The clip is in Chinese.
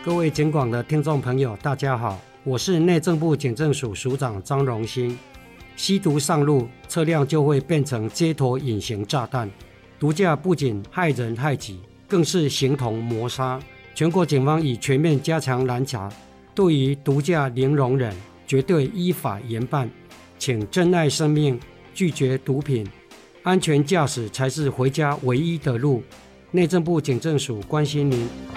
各位警广的听众朋友，大家好，我是内政部警政署署长张荣兴。吸毒上路，车辆就会变成街头隐形炸弹。毒驾不仅害人害己，更是形同谋杀。全国警方已全面加强拦查，对于毒驾零容忍，绝对依法严办。请珍爱生命，拒绝毒品，安全驾驶才是回家唯一的路。内政部警政署关心您。